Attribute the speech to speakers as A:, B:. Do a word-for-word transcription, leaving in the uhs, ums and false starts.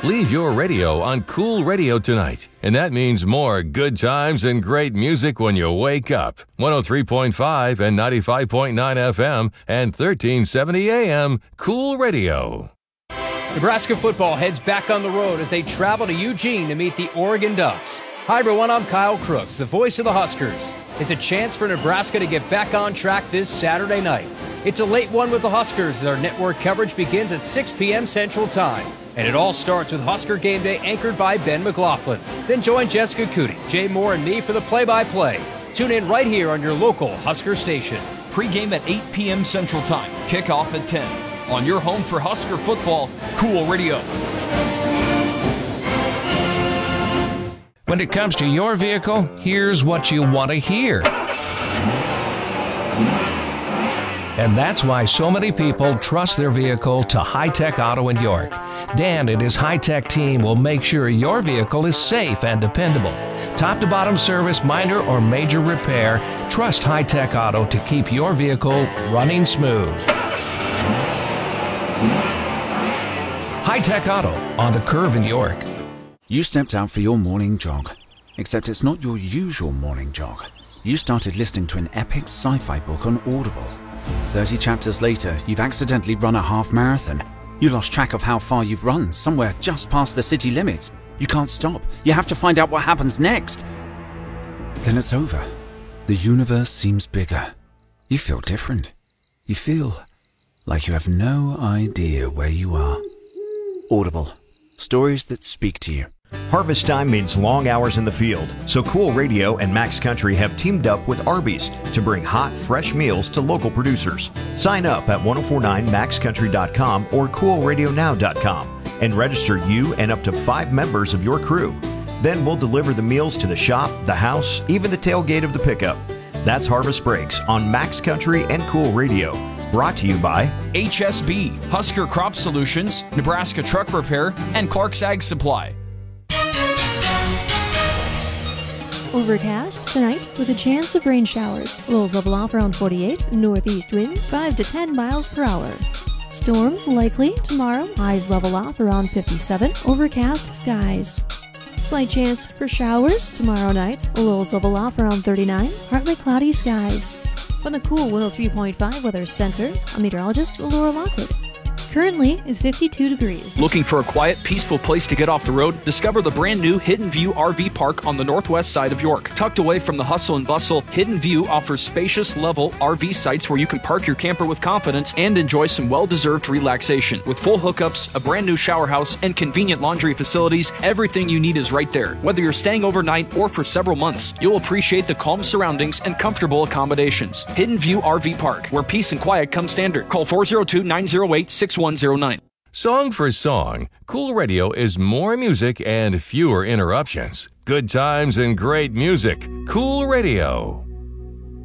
A: Leave your radio on Cool Radio tonight, and that means more good times and great music when you wake up. one oh three point five and ninety-five point nine F M and thirteen seventy A M, Cool Radio.
B: Nebraska football heads back on the road as they travel to Eugene to meet the Oregon Ducks. Hi everyone, I'm Kyle Crooks, the voice of the Huskers. It's a chance for Nebraska to get back on track this Saturday night. It's a late one with the Huskers as our network coverage begins at six p.m. Central Time. And it all starts with Husker Game Day anchored by Ben McLaughlin. Then join Jessica Cootie, Jay Moore, and me for the play-by-play. Tune in right here on your local Husker station.
C: Pre-game at eight p.m. Central Time. Kickoff at ten. On your home for Husker football, Cool Radio.
D: When it comes to your vehicle, here's what you want to hear. And that's why so many people trust their vehicle to High Tech Auto in York. Dan and his High Tech team will make sure your vehicle is safe and dependable. Top to bottom service, minor or major repair, trust High Tech Auto to keep your vehicle running smooth. High Tech Auto on the Curve in York.
E: You stepped out for your morning jog, except it's not your usual morning jog. You started listening to an epic sci-fi book on Audible. thirty chapters later, you've accidentally run a half marathon. You lost track of how far you've run, somewhere just past the city limits. You can't stop. You have to find out what happens next. Then it's over. The universe seems bigger. You feel different. You feel like you have no idea where you are. Audible. Stories that speak to you.
F: Harvest time means long hours in the field, so Cool Radio and Max Country have teamed up with Arby's to bring hot, fresh meals to local producers. Sign up at ten forty-nine max country dot com or cool radio now dot com and register you and up to five members of your crew. Then we'll deliver the meals to the shop, the house, even the tailgate of the pickup. That's Harvest Breaks on Max Country and Cool Radio. Brought to you by
C: H S B, Husker Crop Solutions, Nebraska Truck Repair, and Clark's Ag Supply.
G: Overcast tonight with a chance of rain showers. Lows level off around forty-eight. Northeast winds five to ten miles per hour. Storms likely tomorrow. Highs level off around fifty-seven. Overcast skies. Slight chance for showers tomorrow night. Lows level off around thirty-nine. Partly cloudy skies. From the Cool one oh three point five Weather Center, I'm meteorologist Laura Lockwood. Currently is fifty-two degrees.
H: Looking for a quiet, peaceful place to get off the road? Discover the brand new Hidden View R V Park on the northwest side of York. Tucked away from the hustle and bustle, Hidden View offers spacious, level R V sites where you can park your camper with confidence and enjoy some well-deserved relaxation. With full hookups, a brand new shower house, and convenient laundry facilities, everything you need is right there. Whether you're staying overnight or for several months, you'll appreciate the calm surroundings and comfortable accommodations. Hidden View R V Park, where peace and quiet come standard. Call four oh two, nine oh eight, six one oh nine.
A: Song for song, Cool Radio is more music and fewer interruptions. Good times and great music. Cool Radio.